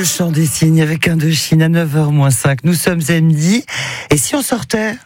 chant des cygnes avec Indochine à 9h-5. Nous sommes samedi. Et si on sortait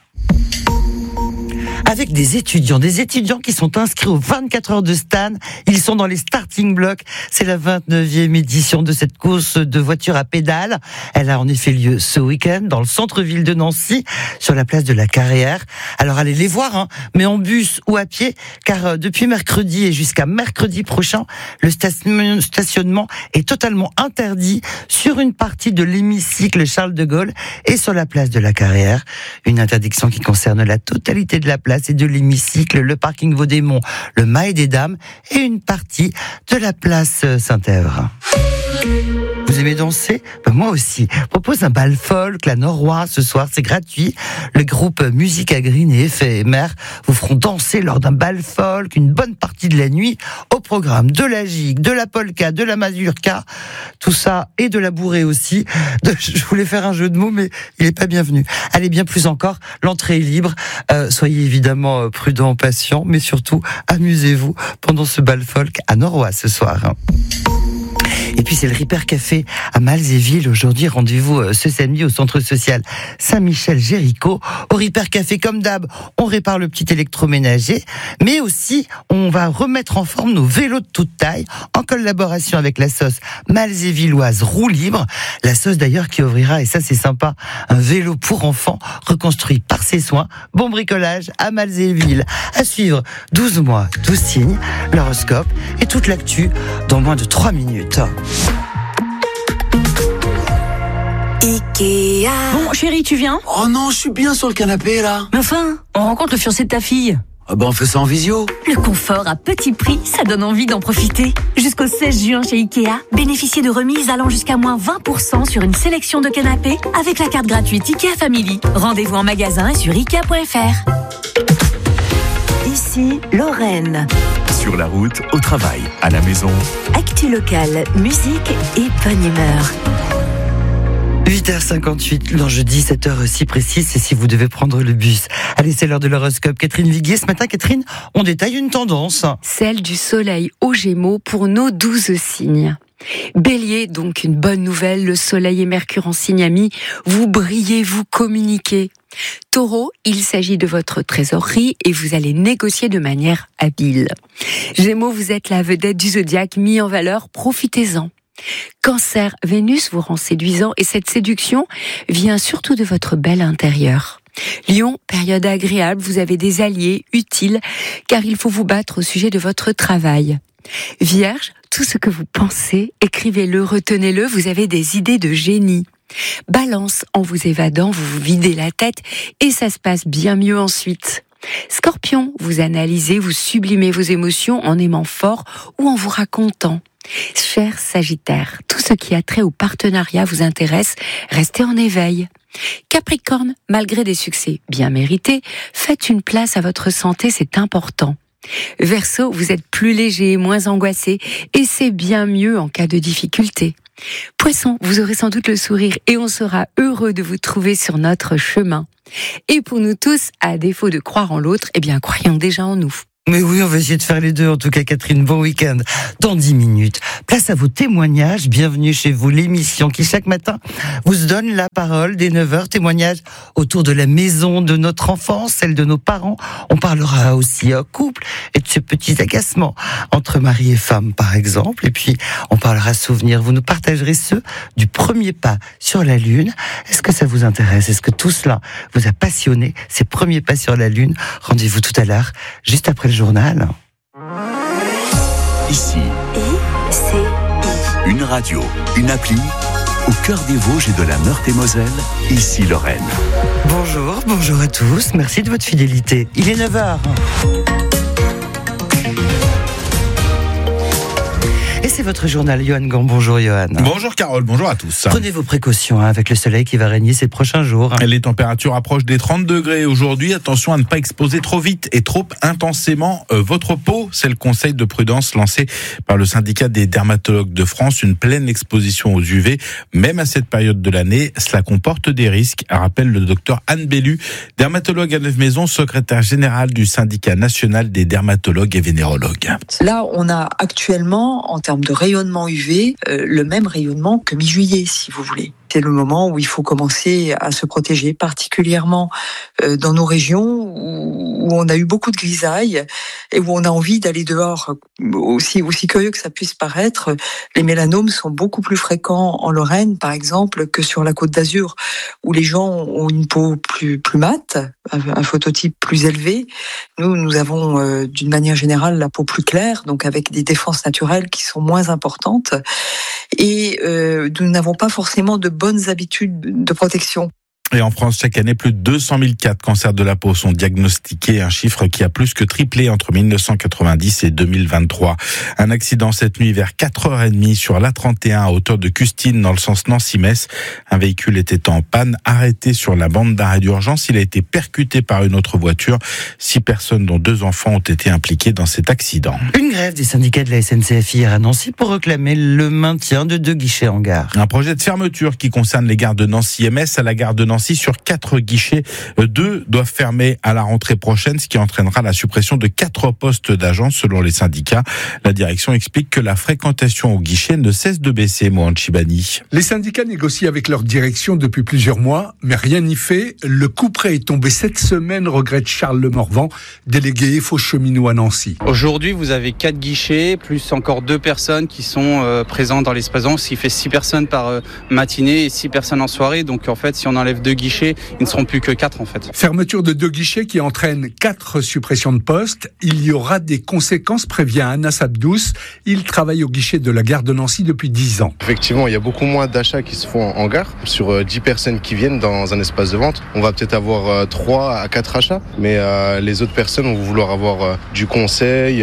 avec des étudiants qui sont inscrits aux 24 heures de Stan. Ils sont dans les starting blocks. C'est la 29e édition de cette course de voitures à pédales. Elle a en effet lieu ce week-end dans le centre-ville de Nancy, sur la place de la Carrière. Alors allez les voir, mais en bus ou à pied, car depuis mercredi et jusqu'à mercredi prochain, le stationnement est totalement interdit sur une partie de l'hémicycle Charles de Gaulle et sur la place de la Carrière. Une interdiction qui concerne la totalité de la place et de l'hémicycle, le parking Vaudémont, le Mail des Dames et une partie de la place Saint-Èvre. Vous aimez danser ? Moi aussi. Je propose un bal folk, la Norois, ce soir, c'est gratuit. Le groupe Musique à Green et Effet Mère vous feront danser lors d'un bal folk une bonne partie de la nuit. Au programme de la gigue, de la polka, de la mazurka, tout ça, et de la bourrée aussi. Je voulais faire un jeu de mots, mais il n'est pas bienvenu. Allez, bien plus encore, l'entrée est libre. Soyez évidemment prudents, patients, mais surtout, amusez-vous pendant ce bal folk à Norois ce soir. Et puis c'est le Ripper Café à Malzéville aujourd'hui. Rendez-vous ce samedi au centre social Saint-Michel-Géricault. Au Ripper Café, comme d'hab, on répare le petit électroménager, mais aussi on va remettre en forme nos vélos de toute taille en collaboration avec la sauce malzévilloise Roue Libre. La sauce d'ailleurs qui ouvrira, et ça c'est sympa, un vélo pour enfants reconstruit par ses soins. Bon bricolage à Malzéville. À suivre 12 mois, 12 signes, l'horoscope et toute l'actu dans moins de 3 minutes. Ikea. Bon, chérie, tu viens ? Oh non, je suis bien sur le canapé, là. Mais enfin, on rencontre le fiancé de ta fille. Ah ben, on fait ça en visio. Le confort à petit prix, ça donne envie d'en profiter. Jusqu'au 16 juin chez Ikea, bénéficiez de remises allant jusqu'à moins 20% sur une sélection de canapés avec la carte gratuite Ikea Family. Rendez-vous en magasin et sur Ikea.fr. Ici, Lorraine. Sur la route, au travail, à la maison. Actu locale, musique et bonne humeur. 8h58, l'enjeu 17h si précis, c'est si vous devez prendre le bus. Allez, c'est l'heure de l'horoscope. Catherine Viguier, ce matin, Catherine, on détaille une tendance. Celle du soleil aux Gémeaux pour nos 12 signes. Bélier, donc une bonne nouvelle, le soleil et Mercure en signe ami, vous brillez, vous communiquez. Taureau, il s'agit de votre trésorerie et vous allez négocier de manière habile. Gémeaux, vous êtes la vedette du zodiaque mis en valeur, profitez-en. Cancer, Vénus vous rend séduisant et cette séduction vient surtout de votre bel intérieur. Lion, période agréable, vous avez des alliés utiles car il faut vous battre au sujet de votre travail. Vierge, tout ce que vous pensez, écrivez-le, retenez-le, vous avez des idées de génie. Balance, en vous évadant, vous vous videz la tête et ça se passe bien mieux ensuite. Scorpion, vous analysez, vous sublimez vos émotions en aimant fort ou en vous racontant. Cher Sagittaire, tout ce qui a trait au partenariat vous intéresse, restez en éveil. Capricorne, malgré des succès bien mérités, faites une place à votre santé, c'est important. Verseau, vous êtes plus léger, moins angoissé, et c'est bien mieux en cas de difficulté. Poisson, vous aurez sans doute le sourire et on sera heureux de vous trouver sur notre chemin. Et pour nous tous, à défaut de croire en l'autre, croyons déjà en nous. Mais oui, on va essayer de faire les deux. En tout cas, Catherine, bon week-end. Dans 10 minutes, place à vos témoignages. Bienvenue chez vous, l'émission qui, chaque matin, vous donne la parole dès 9h. Témoignages autour de la maison de notre enfance, celle de nos parents. On parlera aussi couple et de ces petits agacements entre mari et femme, par exemple. Et puis, on parlera souvenirs. Vous nous partagerez ceux du premier pas sur la Lune. Est-ce que ça vous intéresse? Est-ce que tout cela vous a passionné, ces premiers pas sur la Lune? Rendez-vous tout à l'heure, juste après le journal. Ici, ICI. une radio, une appli, au cœur des Vosges et de la Meurthe-et-Moselle, ici Lorraine. Bonjour à tous, merci de votre fidélité. Il est 9h. Et c'est votre journal, Johan Gant. Bonjour Johan. Bonjour Carole, bonjour à tous. Prenez vos précautions avec le soleil qui va régner ces prochains jours. Les températures approchent des 30 degrés aujourd'hui. Attention à ne pas exposer trop vite et trop intensément votre peau. C'est le conseil de prudence lancé par le syndicat des dermatologues de France. Une pleine exposition aux UV, même à cette période de l'année, cela comporte des risques, rappelle le docteur Anne Bellu, dermatologue à Neuve-Maisons, secrétaire générale du syndicat national des dermatologues et vénérologues. Là, on a actuellement, en termes de rayonnement UV, le même rayonnement que mi-juillet, si vous voulez. C'est le moment où il faut commencer à se protéger, particulièrement dans nos régions où on a eu beaucoup de grisailles et où on a envie d'aller dehors. Aussi curieux que ça puisse paraître, les mélanomes sont beaucoup plus fréquents en Lorraine, par exemple, que sur la Côte d'Azur, où les gens ont une peau plus mate, un phototype plus élevé. Nous avons d'une manière générale la peau plus claire, donc avec des défenses naturelles qui sont moins importantes. Et nous n'avons pas forcément de bonnes habitudes de protection. Et en France, chaque année, plus de 200 000 cas de cancer de la peau sont diagnostiqués, un chiffre qui a plus que triplé entre 1990 et 2023. Un accident cette nuit vers 4h30 sur l'A31 à hauteur de Custine dans le sens Nancy-Metz. Un véhicule était en panne, arrêté sur la bande d'arrêt d'urgence. Il a été percuté par une autre voiture. 6 personnes, dont 2 enfants, ont été impliquées dans cet accident. Une grève des syndicats de la SNCF hier à Nancy pour réclamer le maintien de 2 guichets en gare. Un projet de fermeture qui concerne les gares de Nancy et Metz. À la gare de Nancy, sur 4 guichets, 2 doivent fermer à la rentrée prochaine, ce qui entraînera la suppression de 4 postes d'agents selon les syndicats. La direction explique que la fréquentation au guichet ne cesse de baisser, Mohamed Chibani. Les syndicats négocient avec leur direction depuis plusieurs mois, mais rien n'y fait. Le couperet est tombé cette semaine, regrette Charles Lemorvan, délégué FO cheminot à Nancy. Aujourd'hui, vous avez 4 guichets, plus encore 2 personnes qui sont présentes dans l'espace, ce qui fait 6 personnes par matinée et 6 personnes en soirée. Donc en fait, si on enlève 2 guichets, ils ne seront plus que 4 en fait. Fermeture de 2 guichets qui entraîne 4 suppressions de postes. Il y aura des conséquences, prévient Anas Abdous. Il travaille au guichet de la gare de Nancy depuis 10 ans. Effectivement, il y a beaucoup moins d'achats qui se font en gare. Sur 10 personnes qui viennent dans un espace de vente, on va peut-être avoir 3 à 4 achats, mais les autres personnes vont vouloir avoir du conseil,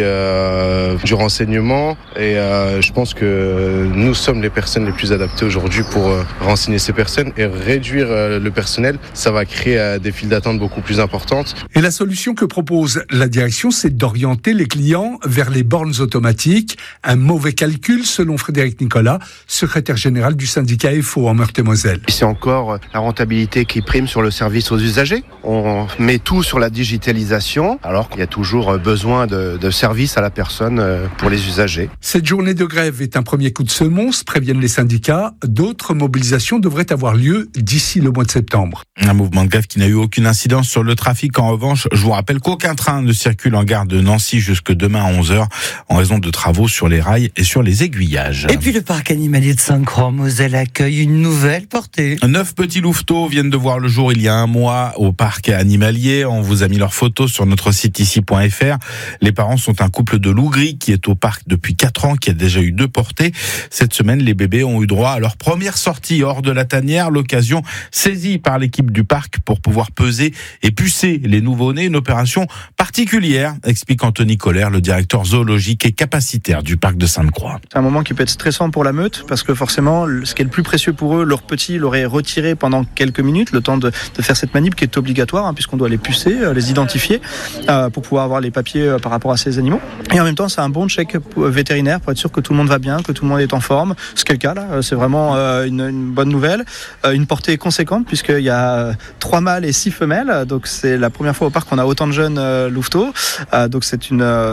du renseignement, et je pense que nous sommes les personnes les plus adaptées aujourd'hui pour renseigner ces personnes et réduire le personnel. Ça va créer des files d'attente beaucoup plus importantes. Et la solution que propose la direction, c'est d'orienter les clients vers les bornes automatiques. Un mauvais calcul, selon Frédéric Nicolas, secrétaire général du syndicat FO en Meurthe-et-Moselle. C'est encore la rentabilité qui prime sur le service aux usagers. On met tout sur la digitalisation, alors qu'il y a toujours besoin de services à la personne pour les usagers. Cette journée de grève est un premier coup de semonce, préviennent les syndicats. D'autres mobilisations devraient avoir lieu d'ici le mois de septembre. Un mouvement de grève qui n'a eu aucune incidence sur le trafic. En revanche, je vous rappelle qu'aucun train ne circule en gare de Nancy jusque demain à 11h en raison de travaux sur les rails et sur les aiguillages. Et puis le parc animalier de Sainte-Croix en Moselle accueille une nouvelle portée. 9 petits louveteaux viennent de voir le jour il y a un mois au parc animalier. On vous a mis leurs photos sur notre site ici.fr. Les parents sont un couple de loups gris qui est au parc depuis 4 ans, qui a déjà eu 2 portées. Cette semaine, les bébés ont eu droit à leur première sortie hors de la tanière. L'occasion saisie par l'équipe du parc pour pouvoir peser et pucer les nouveau-nés. Une opération particulière, explique Anthony Colère, le directeur zoologique et capacitaire du parc de Sainte-Croix. C'est un moment qui peut être stressant pour la meute parce que forcément, ce qui est le plus précieux pour eux, leur petit l'aurait retiré pendant quelques minutes, le temps de faire cette manip qui est obligatoire puisqu'on doit les pucer, les identifier pour pouvoir avoir les papiers par rapport à ces animaux. Et en même temps, c'est un bon check vétérinaire pour être sûr que tout le monde va bien, que tout le monde est en forme. Ce qui est le cas là, c'est vraiment une bonne nouvelle. Une portée conséquente puisqu'il y a 3 mâles et 6 femelles, donc c'est la première fois au parc qu'on a autant de jeunes louveteaux. Donc c'est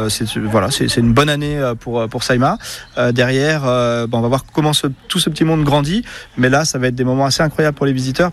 une bonne année pour Saïma. Derrière, on va voir comment tout ce petit monde grandit, mais là ça va être des moments assez incroyables pour les visiteurs.